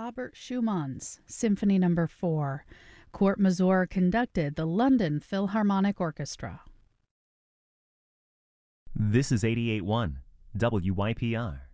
Robert Schumann's Symphony No. 4. Court Mazur conducted the London Philharmonic Orchestra. This is 88.1 WYPR.